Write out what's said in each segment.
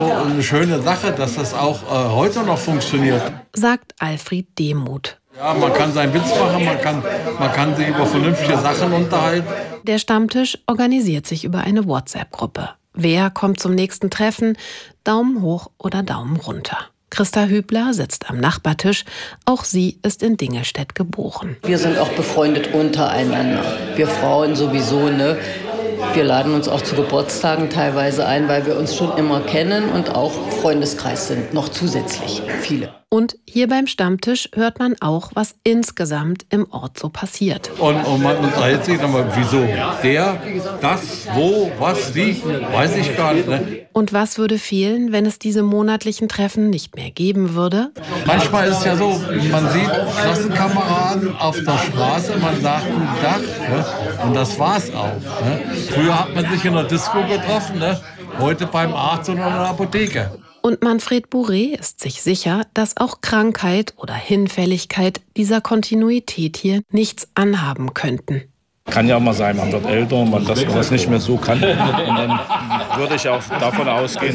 Eine schöne Sache, dass das auch heute noch funktioniert. Sagt Alfred Demuth. Ja, man kann seinen Witz machen, man kann sich über vernünftige Sachen unterhalten. Der Stammtisch organisiert sich über eine WhatsApp-Gruppe. Wer kommt zum nächsten Treffen? Daumen hoch oder Daumen runter. Christa Hübler sitzt am Nachbartisch. Auch sie ist in Dingelstedt geboren. Wir sind auch befreundet untereinander. Wir Frauen sowieso, ne? Wir laden uns auch zu Geburtstagen teilweise ein, weil wir uns schon immer kennen und auch Freundeskreis sind, noch zusätzlich viele. Und hier beim Stammtisch hört man auch, was insgesamt im Ort so passiert. Und man unterhält sich dann mal, wieso? Der, das, wo, was, wie, weiß ich gar nicht. Ne? Und was würde fehlen, wenn es diese monatlichen Treffen nicht mehr geben würde? Manchmal ist es ja so, man sieht Klassenkameraden auf der Straße, man sagt guten Tag, ne? Und das war's auch. Ne? Früher hat man sich in der Disco getroffen, ne? Heute beim Arzt oder in der Apotheke. Und Manfred Bourret ist sich sicher, dass auch Krankheit oder Hinfälligkeit dieser Kontinuität hier nichts anhaben könnten. Kann ja auch mal sein, man wird älter, dass man das nicht mehr so kann. Und dann würde ich auch davon ausgehen,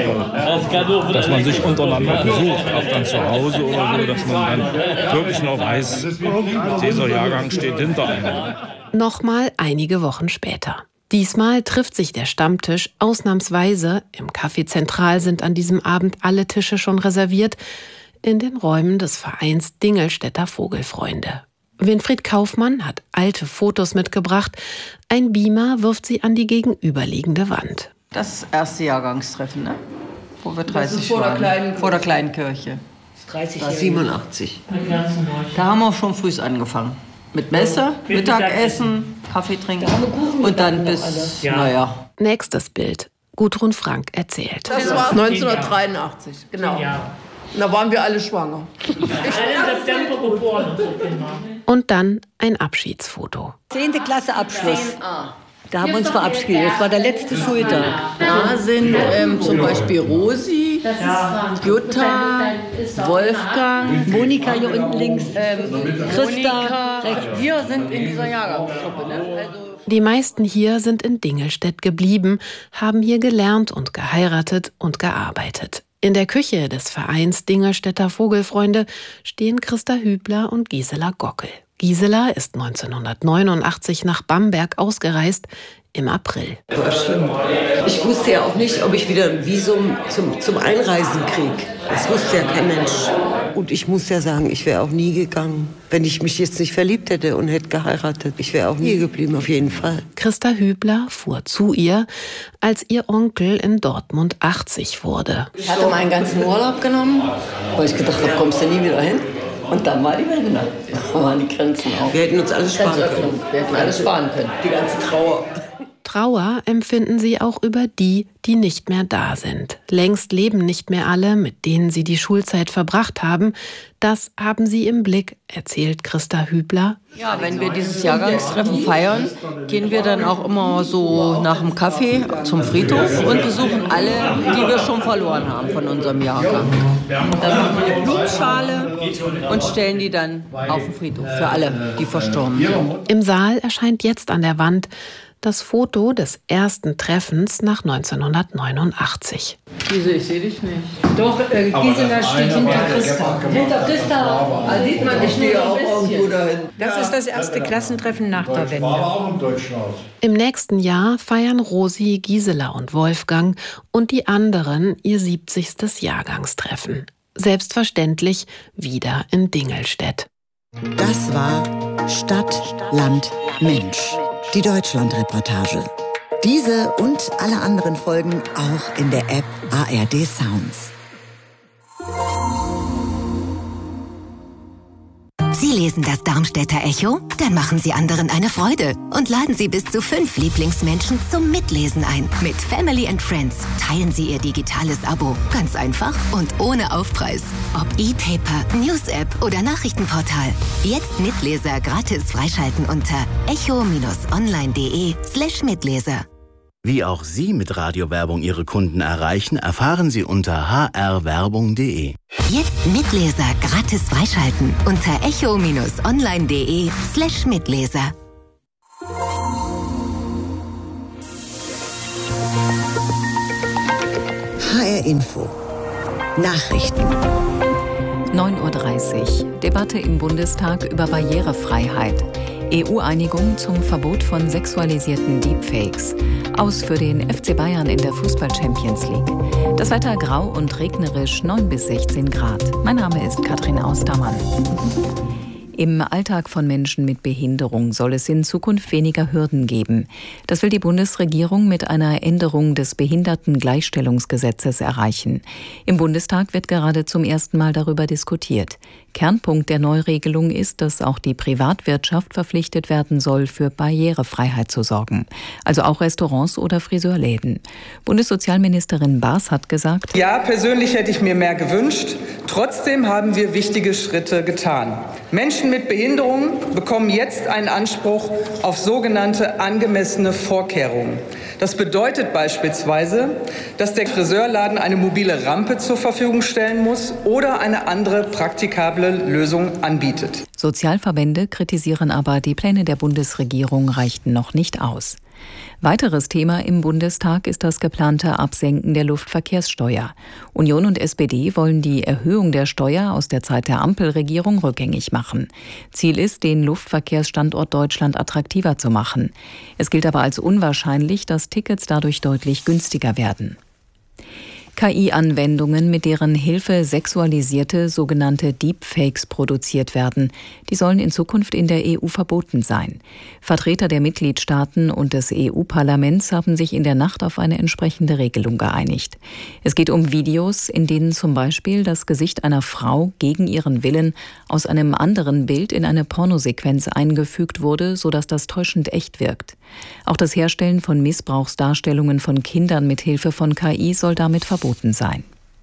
dass man sich untereinander besucht, auch dann zu Hause oder so, dass man dann wirklich noch weiß, dieser Jahrgang steht hinter einem. Nochmal einige Wochen später. Diesmal trifft sich der Stammtisch ausnahmsweise, im Café Zentral sind an diesem Abend alle Tische schon reserviert, in den Räumen des Vereins Dingelstädter Vogelfreunde. Winfried Kaufmann hat alte Fotos mitgebracht, ein Beamer wirft sie an die gegenüberliegende Wand. Das erste Jahrgangstreffen, ne? Wo wir 30 waren, vor der kleinen Kirche. 30 Jahre. 87. Da haben wir schon früh angefangen. Mit Messe, Mittagessen, Kaffee trinken und dann bis, naja. Nächstes Bild. Gudrun Frank erzählt. Das war 1983, genau. Da waren wir alle schwanger. Alle im September geboren. Und dann ein Abschiedsfoto. 10. Klasse Abschluss. Da haben wir uns verabschiedet. Das war der letzte Schultag. Da sind zum Beispiel Rosi, Jutta, Wolfgang, Monika hier unten links, Christa. Wir sind in dieser Jahrgangsgruppe. Ne? Die meisten hier sind in Dingelstedt geblieben, haben hier gelernt und geheiratet und gearbeitet. In der Küche des Vereins Dingelstädter Vogelfreunde stehen Christa Hübler und Gisela Gockel. Gisela ist 1989 nach Bamberg ausgereist, im April. Das stimmt. Ich wusste ja auch nicht, ob ich wieder ein Visum zum Einreisen kriege. Das wusste ja kein Mensch. Und ich muss ja sagen, ich wäre auch nie gegangen, wenn ich mich jetzt nicht verliebt hätte und hätte geheiratet. Ich wäre auch nie geblieben, auf jeden Fall. Christa Hübler fuhr zu ihr, als ihr Onkel in Dortmund 80 wurde. Ich hatte meinen ganzen Urlaub genommen, weil ich gedacht habe, kommst du nie wieder hin? Und dann war die Wende. Da waren die Grenzen auf. Wir hätten uns alles sparen können. Wir hätten alles sparen können. Die ganze Trauer. Trauer empfinden sie auch über die, die nicht mehr da sind. Längst leben nicht mehr alle, mit denen sie die Schulzeit verbracht haben. Das haben sie im Blick, erzählt Christa Hübler. Ja, wenn wir dieses Jahrgangstreffen feiern, gehen wir dann auch immer so nach dem Kaffee zum Friedhof und besuchen alle, die wir schon verloren haben von unserem Jahrgang. Dann machen wir eine Blutschale und stellen die dann auf den Friedhof für alle, die verstorben sind. Im Saal erscheint jetzt an der Wand das Foto des ersten Treffens nach 1989. Wieso, ich sehe dich nicht. Doch, Gisela steht hinter Christa. Hinter Christa. Da sieht man, ich stehe auch irgendwo dahin. Das ist das erste Klassentreffen nach der Wende. Im nächsten Jahr feiern Rosi, Gisela und Wolfgang und die anderen ihr 70. Jahrgangstreffen. Selbstverständlich wieder in Dingelstedt. Das war Stadt, Land, Mensch. Die Deutschlandreportage. Diese und alle anderen Folgen auch in der App ARD Sounds. Sie lesen das Darmstädter Echo? Dann machen Sie anderen eine Freude und laden Sie bis zu 5 Lieblingsmenschen zum Mitlesen ein. Mit Family and Friends teilen Sie Ihr digitales Abo. Ganz einfach und ohne Aufpreis. Ob E-Paper, News-App oder Nachrichtenportal. Jetzt Mitleser gratis freischalten unter echo-online.de/Mitleser. Wie auch Sie mit Radiowerbung Ihre Kunden erreichen, erfahren Sie unter hrwerbung.de. Jetzt Mitleser gratis freischalten unter echo-online.de/Mitleser. HR Info. Nachrichten. 9:30 Uhr. Debatte im Bundestag über Barrierefreiheit. EU-Einigung zum Verbot von sexualisierten Deepfakes. Aus für den FC Bayern in der Fußball-Champions League. Das Wetter grau und regnerisch, 9 bis 16 Grad. Mein Name ist Katrin Austermann. Im Alltag von Menschen mit Behinderung soll es in Zukunft weniger Hürden geben. Das will die Bundesregierung mit einer Änderung des Behindertengleichstellungsgesetzes erreichen. Im Bundestag wird gerade zum ersten Mal darüber diskutiert. Kernpunkt der Neuregelung ist, dass auch die Privatwirtschaft verpflichtet werden soll, für Barrierefreiheit zu sorgen. Also auch Restaurants oder Friseurläden. Bundessozialministerin Baas hat gesagt: Ja, persönlich hätte ich mir mehr gewünscht. Trotzdem haben wir wichtige Schritte getan. Menschen mit Behinderungen bekommen jetzt einen Anspruch auf sogenannte angemessene Vorkehrungen. Das bedeutet beispielsweise, dass der Friseurladen eine mobile Rampe zur Verfügung stellen muss oder eine andere praktikable Lösung anbietet. Sozialverbände kritisieren aber, die Pläne der Bundesregierung reichten noch nicht aus. Weiteres Thema im Bundestag ist das geplante Absenken der Luftverkehrssteuer. Union und SPD wollen die Erhöhung der Steuer aus der Zeit der Ampelregierung rückgängig machen. Ziel ist, den Luftverkehrsstandort Deutschland attraktiver zu machen. Es gilt aber als unwahrscheinlich, dass Tickets dadurch deutlich günstiger werden. KI-Anwendungen, mit deren Hilfe sexualisierte sogenannte Deepfakes produziert werden, die sollen in Zukunft in der EU verboten sein. Vertreter der Mitgliedstaaten und des EU-Parlaments haben sich in der Nacht auf eine entsprechende Regelung geeinigt. Es geht um Videos, in denen zum Beispiel das Gesicht einer Frau gegen ihren Willen aus einem anderen Bild in eine Pornosequenz eingefügt wurde, sodass das täuschend echt wirkt. Auch das Herstellen von Missbrauchsdarstellungen von Kindern mit Hilfe von KI soll damit verboten sein.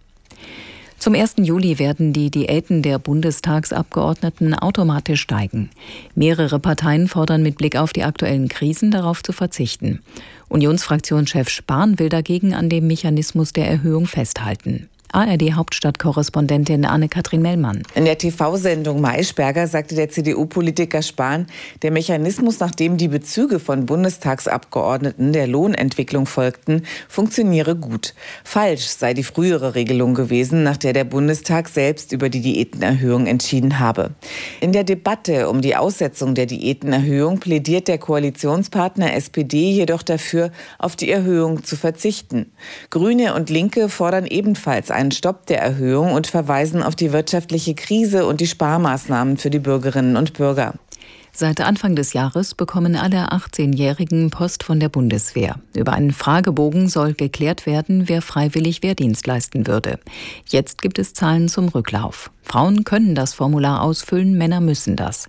Zum 1. Juli werden die Diäten der Bundestagsabgeordneten automatisch steigen. Mehrere Parteien fordern mit Blick auf die aktuellen Krisen darauf zu verzichten. Unionsfraktionschef Spahn will dagegen an dem Mechanismus der Erhöhung festhalten. ARD-Hauptstadtkorrespondentin Anne-Kathrin Mellmann. In der TV-Sendung Maischberger sagte der CDU-Politiker Spahn, der Mechanismus, nach dem die Bezüge von Bundestagsabgeordneten der Lohnentwicklung folgten, funktioniere gut. Falsch sei die frühere Regelung gewesen, nach der der Bundestag selbst über die Diätenerhöhung entschieden habe. In der Debatte um die Aussetzung der Diätenerhöhung plädiert der Koalitionspartner SPD jedoch dafür, auf die Erhöhung zu verzichten. Grüne und Linke fordern ebenfalls einen Stopp der Erhöhung und verweisen auf die wirtschaftliche Krise und die Sparmaßnahmen für die Bürgerinnen und Bürger. Seit Anfang des Jahres bekommen alle 18-Jährigen Post von der Bundeswehr. Über einen Fragebogen soll geklärt werden, wer freiwillig Wehrdienst leisten würde. Jetzt gibt es Zahlen zum Rücklauf. Frauen können das Formular ausfüllen, Männer müssen das.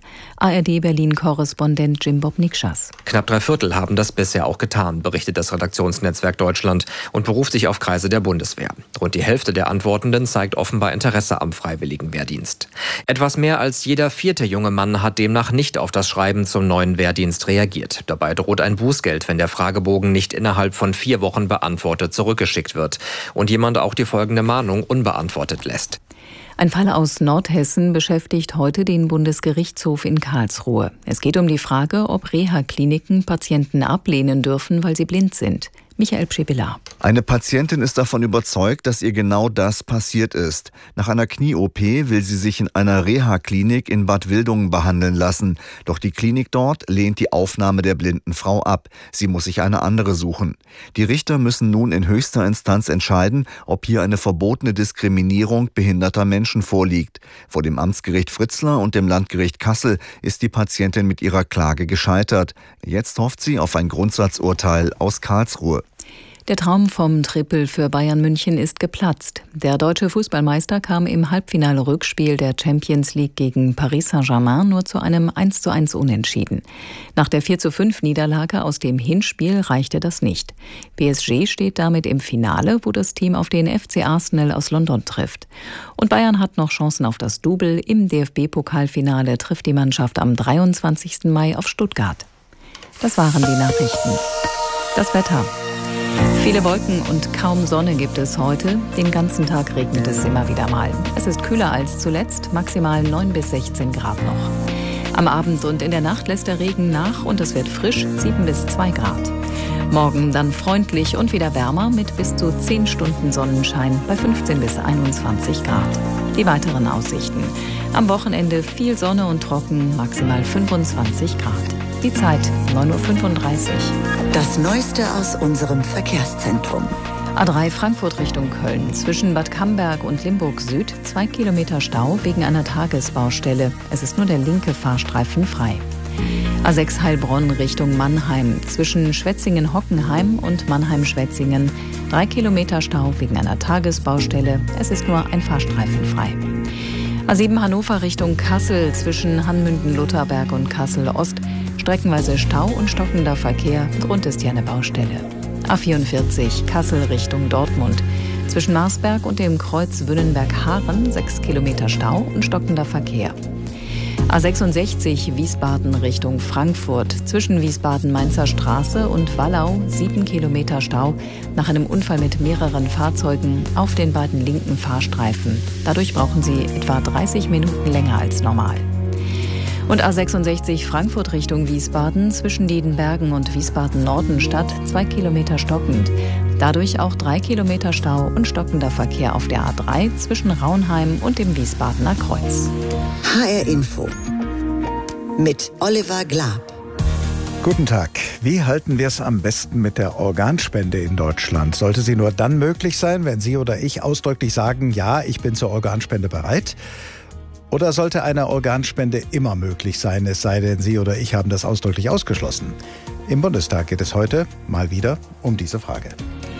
ARD-Berlin-Korrespondent Jim-Bob Nikschas. Knapp 3/4 haben das bisher auch getan, berichtet das Redaktionsnetzwerk Deutschland und beruft sich auf Kreise der Bundeswehr. Rund die Hälfte der Antwortenden zeigt offenbar Interesse am freiwilligen Wehrdienst. Etwas mehr als jeder 4. junge Mann hat demnach nicht auf das Schreiben zum neuen Wehrdienst reagiert. Dabei droht ein Bußgeld, wenn der Fragebogen nicht innerhalb von 4 Wochen beantwortet zurückgeschickt wird und jemand auch die folgende Mahnung unbeantwortet lässt. Ein Fall aus Nordhessen beschäftigt heute den Bundesgerichtshof in Karlsruhe. Es geht um die Frage, ob Reha-Kliniken Patienten ablehnen dürfen, weil sie blind sind. Michael Pschepela. Eine Patientin ist davon überzeugt, dass ihr genau das passiert ist. Nach einer Knie-OP will sie sich in einer Reha-Klinik in Bad Wildungen behandeln lassen. Doch die Klinik dort lehnt die Aufnahme der blinden Frau ab. Sie muss sich eine andere suchen. Die Richter müssen nun in höchster Instanz entscheiden, ob hier eine verbotene Diskriminierung behinderter Menschen vorliegt. Vor dem Amtsgericht Fritzlar und dem Landgericht Kassel ist die Patientin mit ihrer Klage gescheitert. Jetzt hofft sie auf ein Grundsatzurteil aus Karlsruhe. Der Traum vom Triple für Bayern München ist geplatzt. Der deutsche Fußballmeister kam im Halbfinale-Rückspiel der Champions League gegen Paris Saint-Germain nur zu einem 1:1 Unentschieden. Nach der 4:5-Niederlage aus dem Hinspiel reichte das nicht. PSG steht damit im Finale, wo das Team auf den FC Arsenal aus London trifft. Und Bayern hat noch Chancen auf das Double. Im DFB-Pokalfinale trifft die Mannschaft am 23. Mai auf Stuttgart. Das waren die Nachrichten. Das Wetter. Viele Wolken und kaum Sonne gibt es heute. Den ganzen Tag regnet es immer wieder mal. Es ist kühler als zuletzt, maximal 9 bis 16 Grad noch. Am Abend und in der Nacht lässt der Regen nach und es wird frisch, 7 bis 2 Grad. Morgen dann freundlich und wieder wärmer mit bis zu 10 Stunden Sonnenschein bei 15 bis 21 Grad. Die weiteren Aussichten. Am Wochenende viel Sonne und trocken, maximal 25 Grad. Die Zeit 9.35 Uhr. Das Neueste aus unserem Verkehrszentrum. A3 Frankfurt Richtung Köln. Zwischen Bad Camberg und Limburg Süd 2 Kilometer Stau wegen einer Tagesbaustelle. Es ist nur der linke Fahrstreifen frei. A6 Heilbronn Richtung Mannheim. Zwischen Schwetzingen-Hockenheim und Mannheim-Schwetzingen 3 Kilometer Stau wegen einer Tagesbaustelle. Es ist nur ein Fahrstreifen frei. A7 Hannover Richtung Kassel. Zwischen Hanmünden-Lutherberg und Kassel-Ost streckenweise Stau und stockender Verkehr. Grund ist hier eine Baustelle. A44 Kassel Richtung Dortmund. Zwischen Marsberg und dem Kreuz Wünnenberg-Haaren 6 Kilometer Stau und stockender Verkehr. A66 Wiesbaden Richtung Frankfurt. Zwischen Wiesbaden-Mainzer Straße und Wallau 7 Kilometer Stau nach einem Unfall mit mehreren Fahrzeugen auf den beiden linken Fahrstreifen. Dadurch brauchen Sie etwa 30 Minuten länger als normal. Und A66 Frankfurt Richtung Wiesbaden zwischen Diedenbergen und Wiesbaden-Nordenstadt 2 Kilometer stockend. Dadurch auch 3 Kilometer Stau und stockender Verkehr auf der A3 zwischen Raunheim und dem Wiesbadener Kreuz. HR Info mit Oliver Glab. Guten Tag. Wie halten wir es am besten mit der Organspende in Deutschland? Sollte sie nur dann möglich sein, wenn Sie oder ich ausdrücklich sagen, ja, ich bin zur Organspende bereit? Oder sollte eine Organspende immer möglich sein, es sei denn, Sie oder ich haben das ausdrücklich ausgeschlossen? Im Bundestag geht es heute mal wieder um diese Frage.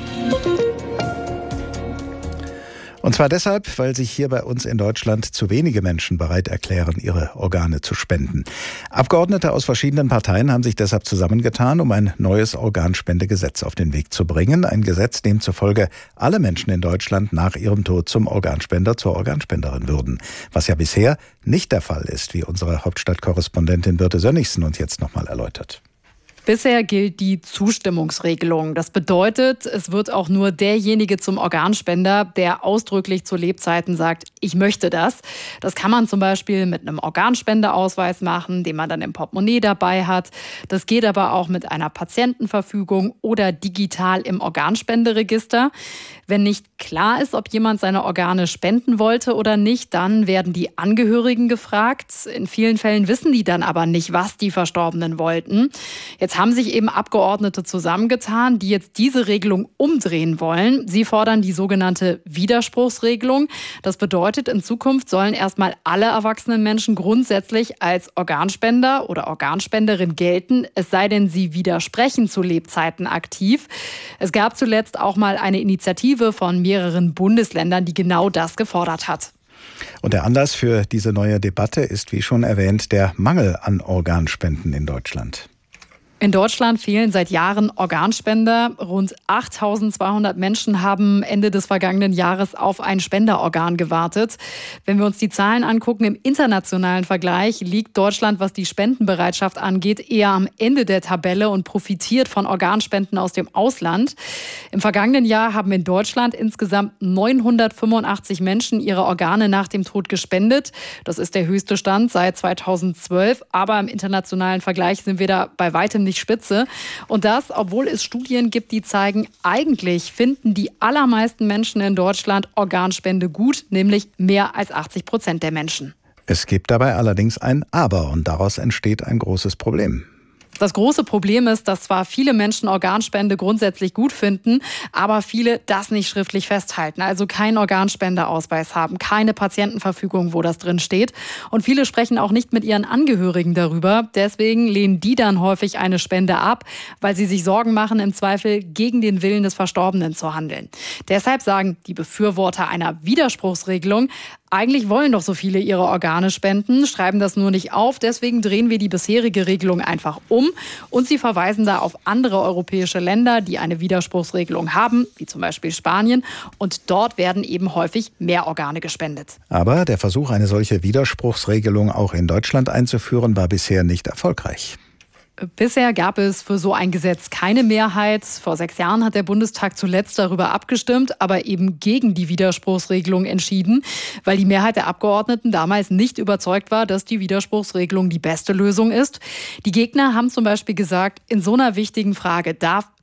Und zwar deshalb, weil sich hier bei uns in Deutschland zu wenige Menschen bereit erklären, ihre Organe zu spenden. Abgeordnete aus verschiedenen Parteien haben sich deshalb zusammengetan, um ein neues Organspendegesetz auf den Weg zu bringen. Ein Gesetz, demzufolge alle Menschen in Deutschland nach ihrem Tod zum Organspender, zur Organspenderin würden. Was ja bisher nicht der Fall ist, wie unsere Hauptstadtkorrespondentin Birte Sönnigsen uns jetzt nochmal erläutert. Bisher gilt die Zustimmungsregelung. Das bedeutet, es wird auch nur derjenige zum Organspender, der ausdrücklich zu Lebzeiten sagt, ich möchte das. Das kann man zum Beispiel mit einem Organspendeausweis machen, den man dann im Portemonnaie dabei hat. Das geht aber auch mit einer Patientenverfügung oder digital im Organspenderegister. Wenn nicht klar ist, ob jemand seine Organe spenden wollte oder nicht, dann werden die Angehörigen gefragt. In vielen Fällen wissen die dann aber nicht, was die Verstorbenen wollten. Jetzt haben sich eben Abgeordnete zusammengetan, die jetzt diese Regelung umdrehen wollen. Sie fordern die sogenannte Widerspruchsregelung. Das bedeutet, in Zukunft sollen erstmal alle erwachsenen Menschen grundsätzlich als Organspender oder Organspenderin gelten, es sei denn, sie widersprechen zu Lebzeiten aktiv. Es gab zuletzt auch mal eine Initiative von mehreren Bundesländern, die genau das gefordert hat. Und der Anlass für diese neue Debatte ist, wie schon erwähnt, der Mangel an Organspenden in Deutschland. In Deutschland fehlen seit Jahren Organspender. Rund 8.200 Menschen haben Ende des vergangenen Jahres auf ein Spenderorgan gewartet. Wenn wir uns die Zahlen angucken, im internationalen Vergleich liegt Deutschland, was die Spendenbereitschaft angeht, eher am Ende der Tabelle und profitiert von Organspenden aus dem Ausland. Im vergangenen Jahr haben in Deutschland insgesamt 985 Menschen ihre Organe nach dem Tod gespendet. Das ist der höchste Stand seit 2012. Aber im internationalen Vergleich sind wir da bei weitem nicht spitze. Und das, obwohl es Studien gibt, die zeigen, eigentlich finden die allermeisten Menschen in Deutschland Organspende gut, nämlich mehr als 80% der Menschen. Es gibt dabei allerdings ein Aber und daraus entsteht ein großes Problem. Das große Problem ist, dass zwar viele Menschen Organspende grundsätzlich gut finden, aber viele das nicht schriftlich festhalten. Also keinen Organspendeausweis haben, keine Patientenverfügung, wo das drin steht. Und viele sprechen auch nicht mit ihren Angehörigen darüber. Deswegen lehnen die dann häufig eine Spende ab, weil sie sich Sorgen machen, im Zweifel gegen den Willen des Verstorbenen zu handeln. Deshalb sagen die Befürworter einer Widerspruchsregelung, eigentlich wollen doch so viele ihre Organe spenden, schreiben das nur nicht auf. Deswegen drehen wir die bisherige Regelung einfach um. Und sie verweisen da auf andere europäische Länder, die eine Widerspruchsregelung haben, wie zum Beispiel Spanien. Und dort werden eben häufig mehr Organe gespendet. Aber der Versuch, eine solche Widerspruchsregelung auch in Deutschland einzuführen, war bisher nicht erfolgreich. Bisher gab es für so ein Gesetz keine Mehrheit. Vor 6 Jahren hat der Bundestag zuletzt darüber abgestimmt, aber eben gegen die Widerspruchsregelung entschieden, weil die Mehrheit der Abgeordneten damals nicht überzeugt war, dass die Widerspruchsregelung die beste Lösung ist. Die Gegner haben zum Beispiel gesagt, in so einer wichtigen Frage darf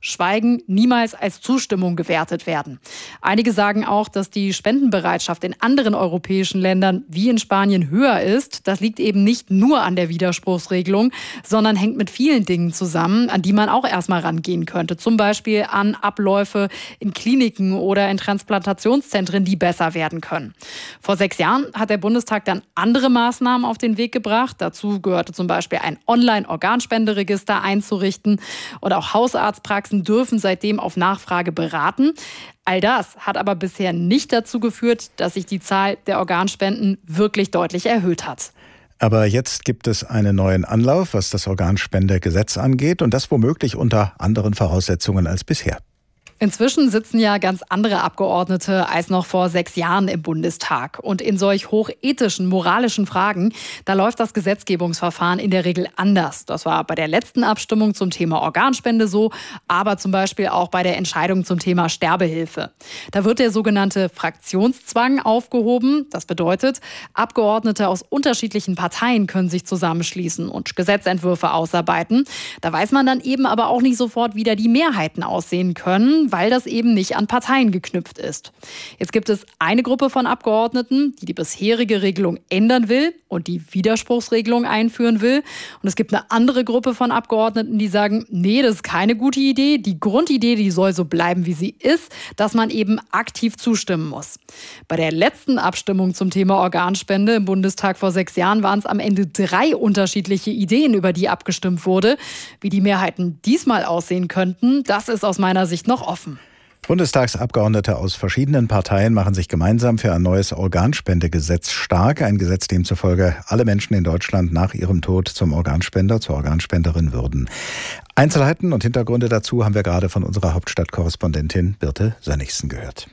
Schweigen niemals als Zustimmung gewertet werden. Einige sagen auch, dass die Spendenbereitschaft in anderen europäischen Ländern wie in Spanien höher ist. Das liegt eben nicht nur an der Widerspruchsregelung, sondern hängt mit vielen Dingen zusammen, an die man auch erstmal rangehen könnte. Zum Beispiel an Abläufe in Kliniken oder in Transplantationszentren, die besser werden können. Vor 6 Jahren hat der Bundestag dann andere Maßnahmen auf den Weg gebracht. Dazu gehörte zum Beispiel ein Online-Organspenderegister einzurichten. Und auch Hausarztpraxen dürfen seitdem auf Nachfrage beraten. All das hat aber bisher nicht dazu geführt, dass sich die Zahl der Organspenden wirklich deutlich erhöht hat. Aber jetzt gibt es einen neuen Anlauf, was das Organspendegesetz angeht, und das womöglich unter anderen Voraussetzungen als bisher. Inzwischen sitzen ja ganz andere Abgeordnete als noch vor 6 Jahren im Bundestag. Und in solch hochethischen, moralischen Fragen, da läuft das Gesetzgebungsverfahren in der Regel anders. Das war bei der letzten Abstimmung zum Thema Organspende so, aber zum Beispiel auch bei der Entscheidung zum Thema Sterbehilfe. Da wird der sogenannte Fraktionszwang aufgehoben. Das bedeutet, Abgeordnete aus unterschiedlichen Parteien können sich zusammenschließen und Gesetzentwürfe ausarbeiten. Da weiß man dann eben aber auch nicht sofort, wie da die Mehrheiten aussehen können, weil das eben nicht an Parteien geknüpft ist. Jetzt gibt es eine Gruppe von Abgeordneten, die die bisherige Regelung ändern will und die Widerspruchsregelung einführen will. Und es gibt eine andere Gruppe von Abgeordneten, die sagen, nee, das ist keine gute Idee. Die Grundidee, die soll so bleiben, wie sie ist, dass man eben aktiv zustimmen muss. Bei der letzten Abstimmung zum Thema Organspende im Bundestag vor 6 Jahren waren es am Ende 3 unterschiedliche Ideen, über die abgestimmt wurde. Wie die Mehrheiten diesmal aussehen könnten, das ist aus meiner Sicht noch offen. Bundestagsabgeordnete aus verschiedenen Parteien machen sich gemeinsam für ein neues Organspendegesetz stark. Ein Gesetz, demzufolge alle Menschen in Deutschland nach ihrem Tod zum Organspender, zur Organspenderin würden. Einzelheiten und Hintergründe dazu haben wir gerade von unserer Hauptstadtkorrespondentin Birte Sönnigsen gehört.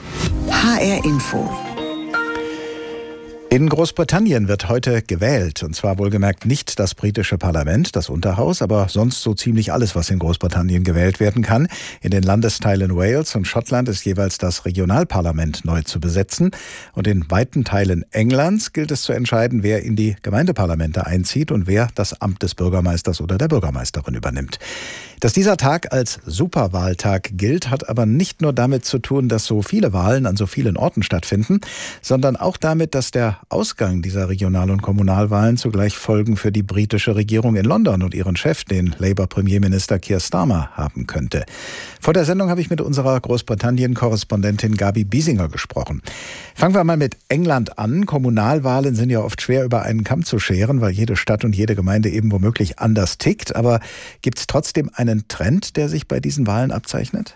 HR Info. In Großbritannien wird heute gewählt, und zwar wohlgemerkt nicht das britische Parlament, das Unterhaus, aber sonst so ziemlich alles, was in Großbritannien gewählt werden kann. In den Landesteilen Wales und Schottland ist jeweils das Regionalparlament neu zu besetzen. Und in weiten Teilen Englands gilt es zu entscheiden, wer in die Gemeindeparlamente einzieht und wer das Amt des Bürgermeisters oder der Bürgermeisterin übernimmt. Dass dieser Tag als Superwahltag gilt, hat aber nicht nur damit zu tun, dass so viele Wahlen an so vielen Orten stattfinden, sondern auch damit, dass der Ausgang dieser Regional- und Kommunalwahlen zugleich Folgen für die britische Regierung in London und ihren Chef, den Labour-Premierminister Keir Starmer, haben könnte. Vor der Sendung habe ich mit unserer Großbritannien-Korrespondentin Gabi Biesinger gesprochen. Fangen wir mal mit England an. Kommunalwahlen sind ja oft schwer über einen Kamm zu scheren, weil jede Stadt und jede Gemeinde eben womöglich anders tickt. Aber gibt es trotzdem einen Trend, der sich bei diesen Wahlen abzeichnet?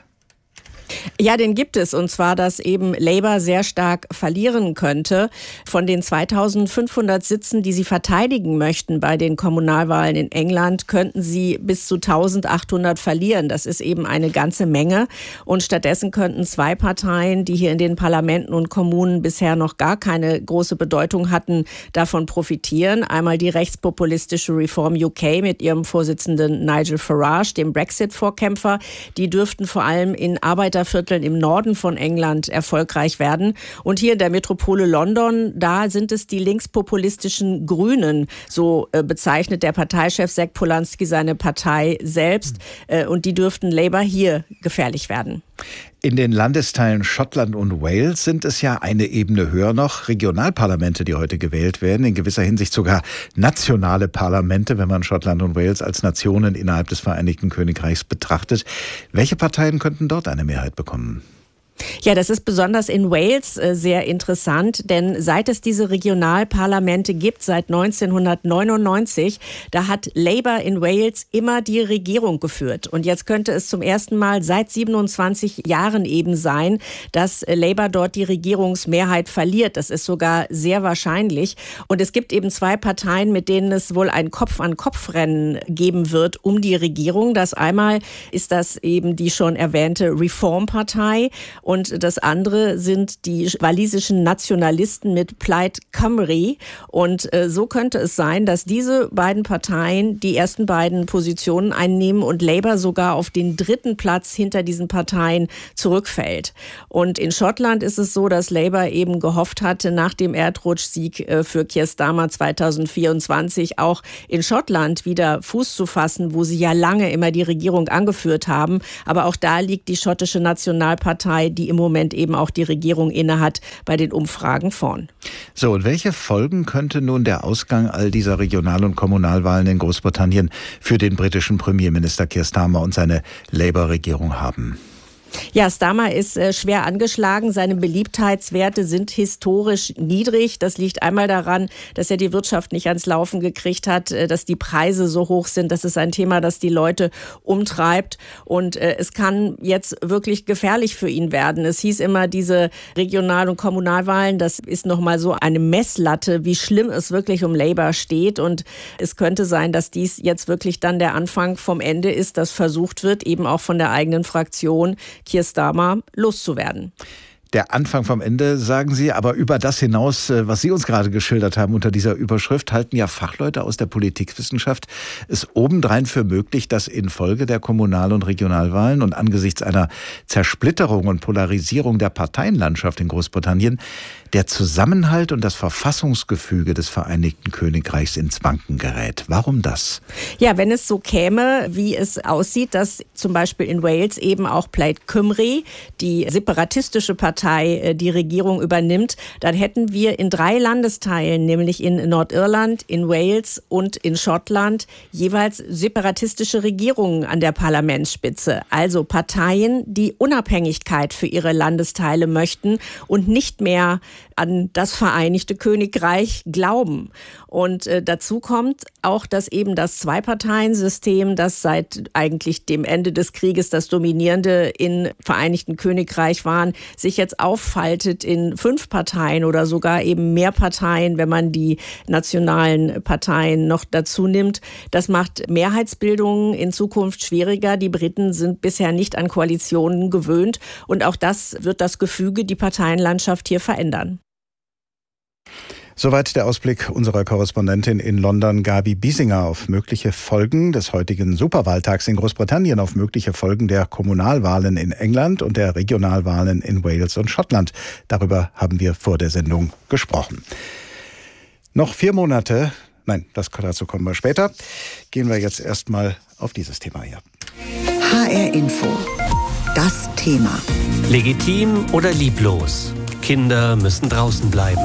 Ja, den gibt es, und zwar, dass eben Labour sehr stark verlieren könnte. Von den 2500 Sitzen, die sie verteidigen möchten bei den Kommunalwahlen in England, könnten sie bis zu 1800 verlieren. Das ist eben eine ganze Menge. Und stattdessen könnten 2 Parteien, die hier in den Parlamenten und Kommunen bisher noch gar keine große Bedeutung hatten, davon profitieren. Einmal die rechtspopulistische Reform UK mit ihrem Vorsitzenden Nigel Farage, dem Brexit-Vorkämpfer. Die dürften vor allem in Arbeitervierteln im Norden von England erfolgreich werden. Und hier in der Metropole London, da sind es die linkspopulistischen Grünen, so bezeichnet der Parteichef Zac Polanski seine Partei selbst. Und die dürften Labour hier gefährlich werden. In den Landesteilen Schottland und Wales sind es ja eine Ebene höher noch Regionalparlamente, die heute gewählt werden. In gewisser Hinsicht sogar nationale Parlamente, wenn man Schottland und Wales als Nationen innerhalb des Vereinigten Königreichs betrachtet. Welche Parteien könnten dort eine Mehrheit bekommen? Ja, das ist besonders in Wales sehr interessant, denn seit es diese Regionalparlamente gibt, seit 1999, da hat Labour in Wales immer die Regierung geführt. Und jetzt könnte es zum ersten Mal seit 27 Jahren eben sein, dass Labour dort die Regierungsmehrheit verliert. Das ist sogar sehr wahrscheinlich. Und es gibt eben 2 Parteien, mit denen es wohl ein Kopf-an-Kopf-Rennen geben wird um die Regierung. Das einmal ist das eben die schon erwähnte Reform-Partei. Und das andere sind die walisischen Nationalisten mit Plaid Cymru. Und so könnte es sein, dass diese beiden Parteien die ersten beiden Positionen einnehmen und Labour sogar auf den 3. Platz hinter diesen Parteien zurückfällt. Und in Schottland ist es so, dass Labour eben gehofft hatte, nach dem Erdrutschsieg für Keir Starmer 2024 auch in Schottland wieder Fuß zu fassen, wo sie ja lange immer die Regierung angeführt haben. Aber auch da liegt die schottische Nationalpartei, die im Moment eben auch die Regierung innehat, bei den Umfragen vorn. So, und welche Folgen könnte nun der Ausgang all dieser Regional- und Kommunalwahlen in Großbritannien für den britischen Premierminister Keir Starmer und seine Labour-Regierung haben? Ja, Starmer ist schwer angeschlagen. Seine Beliebtheitswerte sind historisch niedrig. Das liegt einmal daran, dass er die Wirtschaft nicht ans Laufen gekriegt hat, dass die Preise so hoch sind. Das ist ein Thema, das die Leute umtreibt. Und es kann jetzt wirklich gefährlich für ihn werden. Es hieß immer, diese Regional- und Kommunalwahlen, das ist nochmal so eine Messlatte, wie schlimm es wirklich um Labour steht. Und es könnte sein, dass dies jetzt wirklich dann der Anfang vom Ende ist, dass versucht wird, eben auch von der eigenen Fraktion Keir Starmer loszuwerden. Der Anfang vom Ende, sagen Sie, aber über das hinaus, was Sie uns gerade geschildert haben unter dieser Überschrift, halten ja Fachleute aus der Politikwissenschaft es obendrein für möglich, dass infolge der Kommunal- und Regionalwahlen und angesichts einer Zersplitterung und Polarisierung der Parteienlandschaft in Großbritannien der Zusammenhalt und das Verfassungsgefüge des Vereinigten Königreichs ins Wanken gerät. Warum das? Ja, wenn es so käme, wie es aussieht, dass zum Beispiel in Wales eben auch Plaid Cymru, die separatistische Partei, die Regierung übernimmt, dann hätten wir in 3 Landesteilen, nämlich in Nordirland, in Wales und in Schottland, jeweils separatistische Regierungen an der Parlamentsspitze. Also Parteien, die Unabhängigkeit für ihre Landesteile möchten und nicht mehr an das Vereinigte Königreich glauben. Und dazu kommt auch, dass eben das Zwei-Parteien-System, das seit eigentlich dem Ende des Krieges das dominierende im Vereinigten Königreich waren, sich jetzt auffaltet in 5 Parteien oder sogar eben mehr Parteien, wenn man die nationalen Parteien noch dazu nimmt. Das macht Mehrheitsbildungen in Zukunft schwieriger. Die Briten sind bisher nicht an Koalitionen gewöhnt und auch das wird das Gefüge, die Parteienlandschaft hier verändern. Soweit der Ausblick unserer Korrespondentin in London, Gabi Biesinger, auf mögliche Folgen des heutigen Superwahltags in Großbritannien, auf mögliche Folgen der Kommunalwahlen in England und der Regionalwahlen in Wales und Schottland. Darüber haben wir vor der Sendung gesprochen. Noch 4 Monate, dazu kommen wir später, gehen wir jetzt erstmal auf dieses Thema hier. HR Info. Das Thema. Legitim oder lieblos? Kinder müssen draußen bleiben.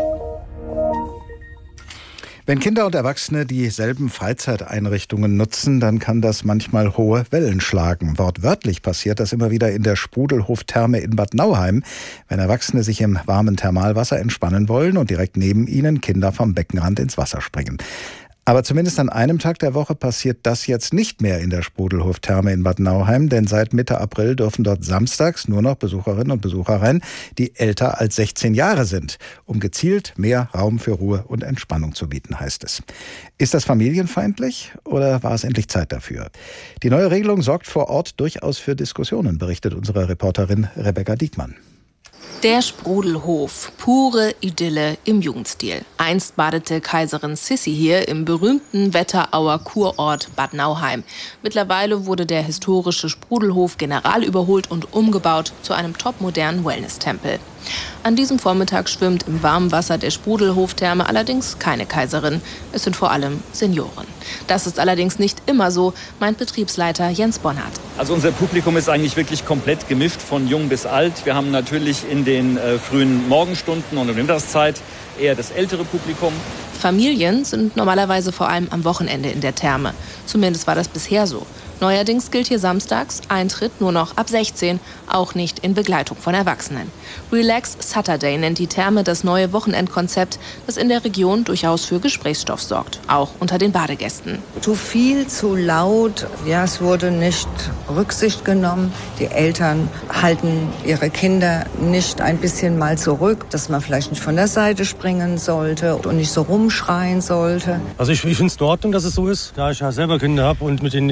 Wenn Kinder und Erwachsene dieselben Freizeiteinrichtungen nutzen, dann kann das manchmal hohe Wellen schlagen. Wortwörtlich passiert das immer wieder in der Sprudelhof-Therme in Bad Nauheim, wenn Erwachsene sich im warmen Thermalwasser entspannen wollen und direkt neben ihnen Kinder vom Beckenrand ins Wasser springen. Aber zumindest an einem Tag der Woche passiert das jetzt nicht mehr in der Sprudelhof-Therme in Bad Nauheim, denn seit Mitte April dürfen dort samstags nur noch Besucherinnen und Besucher rein, die älter als 16 Jahre sind, um gezielt mehr Raum für Ruhe und Entspannung zu bieten, heißt es. Ist das familienfeindlich oder war es endlich Zeit dafür? Die neue Regelung sorgt vor Ort durchaus für Diskussionen, berichtet unsere Reporterin Rebecca Diekmann. Der Sprudelhof, pure Idylle im Jugendstil. Einst badete Kaiserin Sissi hier im berühmten Wetterauer Kurort Bad Nauheim. Mittlerweile wurde der historische Sprudelhof generalüberholt und umgebaut zu einem topmodernen Wellness-Tempel. An diesem Vormittag schwimmt im warmen Wasser der Sprudelhof-Therme allerdings keine Kaiserin. Es sind vor allem Senioren. Das ist allerdings nicht immer so, meint Betriebsleiter Jens Bonnert. Also unser Publikum ist eigentlich wirklich komplett gemischt, von jung bis alt. Wir haben natürlich in den frühen Morgenstunden und in der Mittagszeit eher das ältere Publikum. Familien sind normalerweise vor allem am Wochenende in der Therme. Zumindest war das bisher so. Neuerdings gilt hier samstags Eintritt nur noch ab 16, auch nicht in Begleitung von Erwachsenen. Relax Saturday nennt die Therme das neue Wochenendkonzept, das in der Region durchaus für Gesprächsstoff sorgt, auch unter den Badegästen. Zu viel, zu laut, ja, es wurde nicht Rücksicht genommen. Die Eltern halten ihre Kinder nicht ein bisschen mal zurück, dass man vielleicht nicht von der Seite springen sollte und nicht so rumschreien sollte. Also ich finde es in Ordnung, dass es so ist, da ich ja selber Kinder habe und mit denen in keine Therme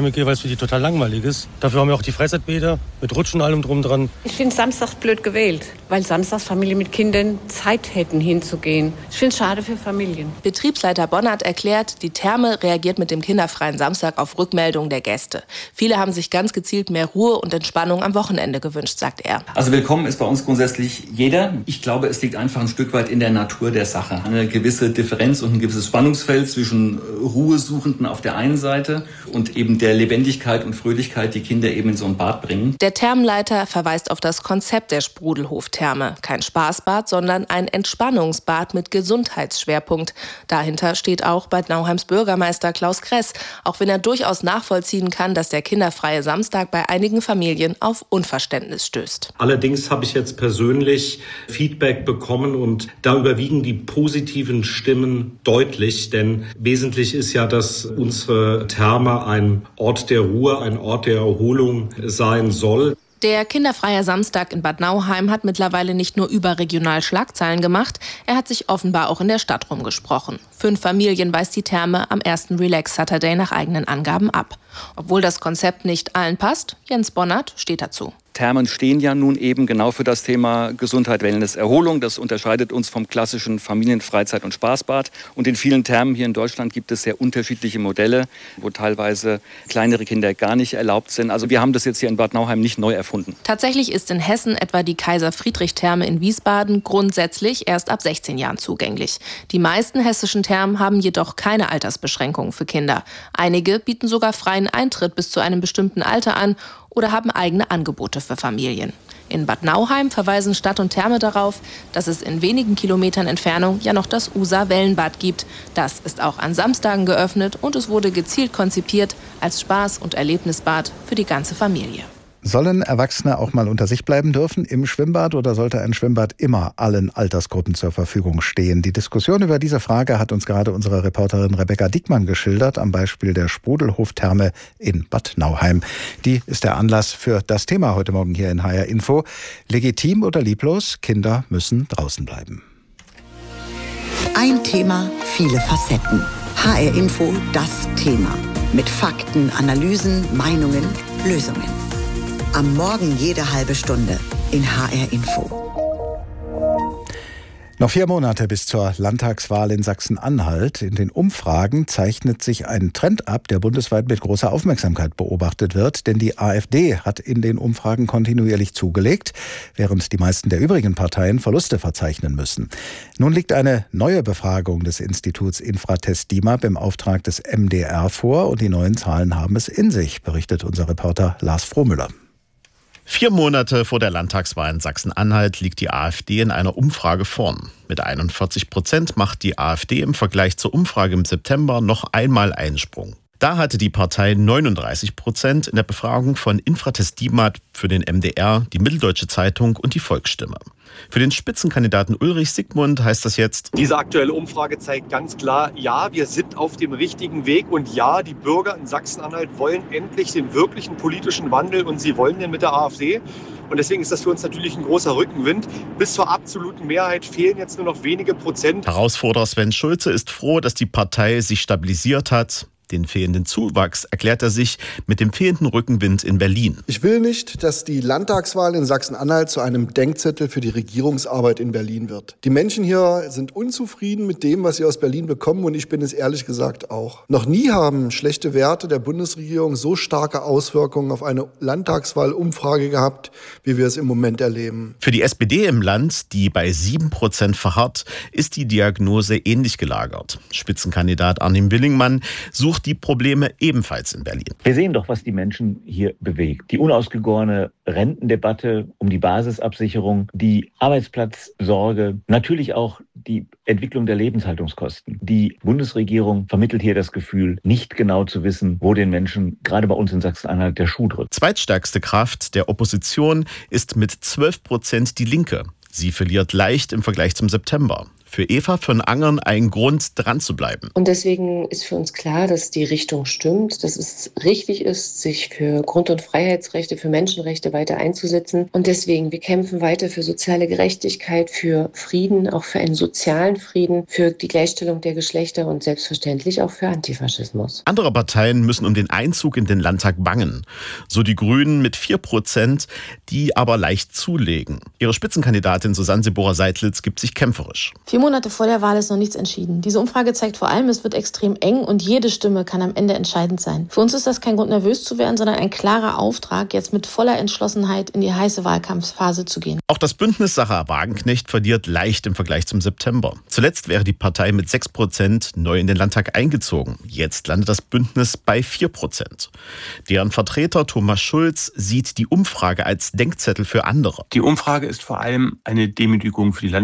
Therme gehe, weil es für die total langweilig ist. Dafür haben wir auch die Freizeitbäder mit Rutschen und allem drum dran. Ich finde samstags blöd gewählt, weil samstags Familien mit Kindern Zeit hätten hinzugehen. Ich finde es schade für Familien. Betriebsleiter Bonnert erklärt, die Therme reagiert mit dem kinderfreien Samstag auf Rückmeldungen der Gäste. Viele haben sich ganz gezielt mehr Ruhe und Entspannung am Wochenende gewünscht, sagt er. Also willkommen ist bei uns grundsätzlich jeder. Ich glaube, es liegt einfach ein Stück weit in der Natur der Sache. Eine gewisse Differenz und ein gewisses Spannungsfeld zwischen Ruhesuchenden auf der einen Seite und eben der Lebendigkeit und Fröhlichkeit, die Kinder eben in so ein Bad bringen. Der Thermenleiter verweist auf das Konzept der Sprudelhof-Therme. Kein Spaßbad, sondern ein Entspannungsbad mit Gesundheitsschwerpunkt. Dahinter steht auch Bad Nauheims Bürgermeister Klaus Kress, auch wenn er durchaus nachvollziehen kann, dass der kinderfreie Samstag bei einigen Familien auf Unverständnis stößt. Allerdings habe ich jetzt persönlich Feedback bekommen und da überwiegen die positiven Stimmen deutlich, denn wesentlich ist ja, dass unsere Therme ein Ort der Ruhe, ein Ort der Erholung sein soll. Der kinderfreie Samstag in Bad Nauheim hat mittlerweile nicht nur überregional Schlagzeilen gemacht, er hat sich offenbar auch in der Stadt rumgesprochen. 5 Familien weist die Therme am ersten Relax Saturday nach eigenen Angaben ab. Obwohl das Konzept nicht allen passt, Jens Bonnert steht dazu. Thermen stehen ja nun eben genau für das Thema Gesundheit, Wellness, Erholung. Das unterscheidet uns vom klassischen Familien-, Freizeit- und Spaßbad. Und in vielen Thermen hier in Deutschland gibt es sehr unterschiedliche Modelle, wo teilweise kleinere Kinder gar nicht erlaubt sind. Also wir haben das jetzt hier in Bad Nauheim nicht neu erfunden. Tatsächlich ist in Hessen etwa die Kaiser-Friedrich-Therme in Wiesbaden grundsätzlich erst ab 16 Jahren zugänglich. Die meisten hessischen Thermen haben jedoch keine Altersbeschränkungen für Kinder. Einige bieten sogar freien Eintritt bis zu einem bestimmten Alter an oder haben eigene Angebote für Familien. In Bad Nauheim verweisen Stadt und Therme darauf, dass es in wenigen Kilometern Entfernung ja noch das Usa-Wellenbad gibt. Das ist auch an Samstagen geöffnet und es wurde gezielt konzipiert als Spaß- und Erlebnisbad für die ganze Familie. Sollen Erwachsene auch mal unter sich bleiben dürfen im Schwimmbad oder sollte ein Schwimmbad immer allen Altersgruppen zur Verfügung stehen? Die Diskussion über diese Frage hat uns gerade unsere Reporterin Rebecca Diekmann geschildert, am Beispiel der Sprudelhof-Therme in Bad Nauheim. Die ist der Anlass für das Thema heute Morgen hier in HR Info. Legitim oder lieblos? Kinder müssen draußen bleiben. Ein Thema, viele Facetten. HR Info, das Thema. Mit Fakten, Analysen, Meinungen, Lösungen. Am Morgen jede halbe Stunde in HR Info. Noch 4 Monate bis zur Landtagswahl in Sachsen-Anhalt. In den Umfragen zeichnet sich ein Trend ab, der bundesweit mit großer Aufmerksamkeit beobachtet wird. Denn die AfD hat in den Umfragen kontinuierlich zugelegt, während die meisten der übrigen Parteien Verluste verzeichnen müssen. Nun liegt eine neue Befragung des Instituts Infratest DIMAP im Auftrag des MDR vor. Und die neuen Zahlen haben es in sich, berichtet unser Reporter Lars Frohmüller. 4 Monate vor der Landtagswahl in Sachsen-Anhalt liegt die AfD in einer Umfrage vorn. Mit 41% macht die AfD im Vergleich zur Umfrage im September noch einmal einen Sprung. Da hatte die Partei 39% in der Befragung von Infratest DIMAP für den MDR, die Mitteldeutsche Zeitung und die Volksstimme. Für den Spitzenkandidaten Ulrich Siegmund heißt das jetzt: Diese aktuelle Umfrage zeigt ganz klar, ja, wir sind auf dem richtigen Weg und ja, die Bürger in Sachsen-Anhalt wollen endlich den wirklichen politischen Wandel und sie wollen den mit der AfD. Und deswegen ist das für uns natürlich ein großer Rückenwind. Bis zur absoluten Mehrheit fehlen jetzt nur noch wenige Prozent. Herausforderer Sven Schulze ist froh, dass die Partei sich stabilisiert hat. Den fehlenden Zuwachs erklärt er sich mit dem fehlenden Rückenwind in Berlin. Ich will nicht, dass die Landtagswahl in Sachsen-Anhalt zu einem Denkzettel für die Regierungsarbeit in Berlin wird. Die Menschen hier sind unzufrieden mit dem, was sie aus Berlin bekommen, und ich bin es ehrlich gesagt auch. Noch nie haben schlechte Werte der Bundesregierung so starke Auswirkungen auf eine Landtagswahlumfrage gehabt, wie wir es im Moment erleben. Für die SPD im Land, die bei 7% verharrt, ist die Diagnose ähnlich gelagert. Spitzenkandidat Arnim Willingmann sucht die Probleme ebenfalls in Berlin. Wir sehen doch, was die Menschen hier bewegt. Die unausgegorene Rentendebatte um die Basisabsicherung, die Arbeitsplatzsorge, natürlich auch die Entwicklung der Lebenshaltungskosten. Die Bundesregierung vermittelt hier das Gefühl, nicht genau zu wissen, wo den Menschen, gerade bei uns in Sachsen-Anhalt, der Schuh drückt. Zweitstärkste Kraft der Opposition ist mit 12% die Linke. Sie verliert leicht im Vergleich zum September. Für Eva von Angern ein Grund, dran zu bleiben. Und deswegen ist für uns klar, dass die Richtung stimmt, dass es richtig ist, sich für Grund- und Freiheitsrechte, für Menschenrechte weiter einzusetzen. Und deswegen, wir kämpfen weiter für soziale Gerechtigkeit, für Frieden, auch für einen sozialen Frieden, für die Gleichstellung der Geschlechter und selbstverständlich auch für Antifaschismus. Andere Parteien müssen um den Einzug in den Landtag bangen. So die Grünen mit 4%, die aber leicht zulegen. Ihre Spitzenkandidatin Susanne Seborer-Seidlitz gibt sich kämpferisch. 4 Monate vor der Wahl ist noch nichts entschieden. Diese Umfrage zeigt vor allem, es wird extrem eng und jede Stimme kann am Ende entscheidend sein. Für uns ist das kein Grund, nervös zu werden, sondern ein klarer Auftrag, jetzt mit voller Entschlossenheit in die heiße Wahlkampfphase zu gehen. Auch das Bündnis Sarah Wagenknecht verliert leicht im Vergleich zum September. Zuletzt wäre die Partei mit 6% neu in den Landtag eingezogen. Jetzt landet das Bündnis bei 4%. Deren Vertreter Thomas Schulz sieht die Umfrage als Denkzettel für andere. Die Umfrage ist vor allem eine Demütigung für die